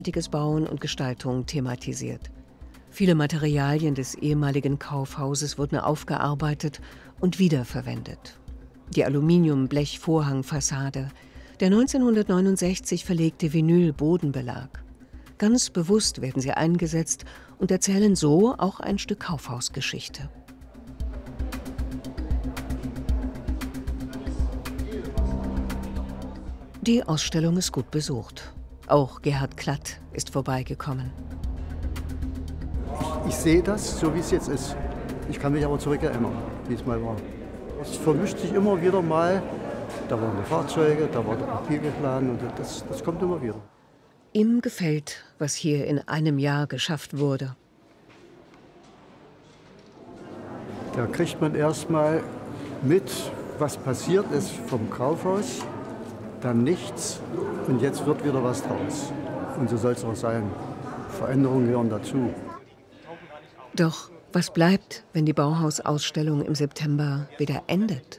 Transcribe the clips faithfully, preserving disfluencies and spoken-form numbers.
nachhaltiges Bauen und Gestaltung thematisiert. Viele Materialien des ehemaligen Kaufhauses wurden aufgearbeitet und wiederverwendet. Die Aluminium-Blech-Vorhangfassade, der neunzehnhundertneunundsechzig verlegte Vinyl-Bodenbelag. Ganz bewusst werden sie eingesetzt und erzählen so auch ein Stück Kaufhausgeschichte. Die Ausstellung ist gut besucht. Auch Gerhard Klatt ist vorbeigekommen. Ich sehe das, so wie es jetzt ist. Ich kann mich aber zurückerinnern, wie es mal war. Es vermischt sich immer wieder mal. Da waren die Fahrzeuge, da war der Papierplan und das, das kommt immer wieder. Ihm gefällt, was hier in einem Jahr geschafft wurde. Da kriegt man erstmal mit, was passiert ist vom Kaufhaus, dann nichts und jetzt wird wieder was draus. Und so soll es auch sein. Veränderungen gehören dazu. Doch was bleibt, wenn die Bauhausausstellung im September wieder endet?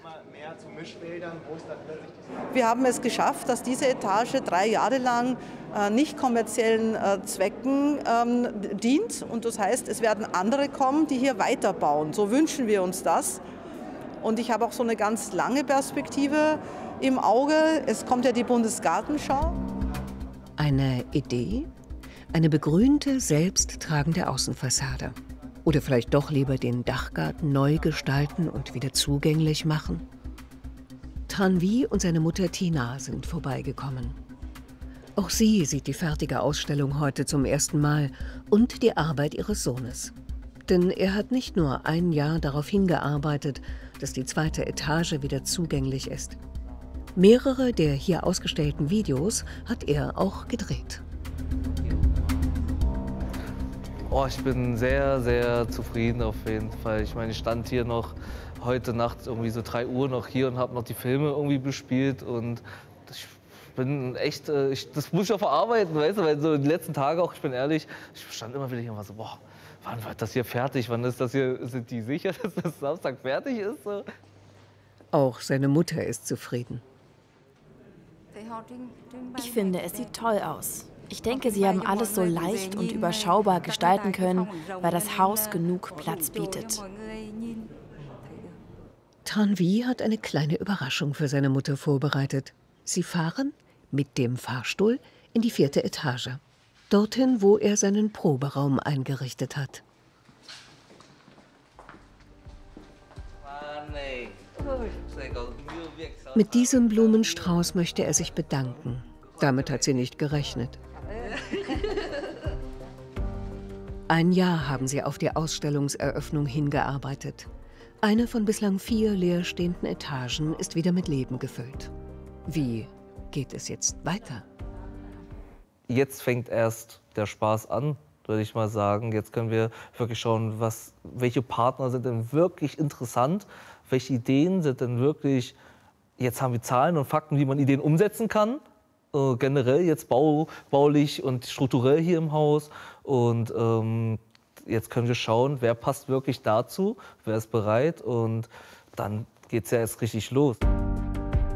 Wir haben es geschafft, dass diese Etage drei Jahre lang äh, nicht kommerziellen äh, Zwecken ähm, dient. Und das heißt, es werden andere kommen, die hier weiterbauen. So wünschen wir uns das. Und ich habe auch so eine ganz lange Perspektive im Auge. Es kommt ja die Bundesgartenschau. Eine Idee? Eine begrünte, selbsttragende Außenfassade. Oder vielleicht doch lieber den Dachgarten neu gestalten und wieder zugänglich machen? Tanvi und seine Mutter Tina sind vorbeigekommen. Auch sie sieht die fertige Ausstellung heute zum ersten Mal und die Arbeit ihres Sohnes. Denn er hat nicht nur ein Jahr darauf hingearbeitet, dass die zweite Etage wieder zugänglich ist. Mehrere der hier ausgestellten Videos hat er auch gedreht. Oh, ich bin sehr, sehr zufrieden auf jeden Fall. Ich meine, ich stand hier noch heute Nacht irgendwie so drei Uhr noch hier und habe noch die Filme irgendwie bespielt und ich bin echt, ich, das muss ich auch verarbeiten, weißt du, weil so die letzten Tage auch, ich bin ehrlich, ich stand immer wieder hier und war so, boah, wann wird das hier fertig, wann ist das hier, sind die sicher, dass das Samstag fertig ist? So? Auch seine Mutter ist zufrieden. Ich finde, es sieht toll aus. Ich denke, sie haben alles so leicht und überschaubar gestalten können, weil das Haus genug Platz bietet. Tanvi hat eine kleine Überraschung für seine Mutter vorbereitet. Sie fahren mit dem Fahrstuhl in die vierte Etage. Dorthin, wo er seinen Proberaum eingerichtet hat. Mit diesem Blumenstrauß möchte er sich bedanken. Damit hat sie nicht gerechnet. Ein Jahr haben sie auf die Ausstellungseröffnung hingearbeitet. Eine von bislang vier leerstehenden Etagen ist wieder mit Leben gefüllt. Wie geht es jetzt weiter? Jetzt fängt erst der Spaß an, würde ich mal sagen. Jetzt können wir wirklich schauen, was, welche Partner sind denn wirklich interessant, welche Ideen sind denn wirklich, jetzt haben wir Zahlen und Fakten, wie man Ideen umsetzen kann. Äh, generell jetzt bau, baulich und strukturell hier im Haus. Und ähm, jetzt können wir schauen, wer passt wirklich dazu, wer ist bereit und dann geht es ja erst richtig los.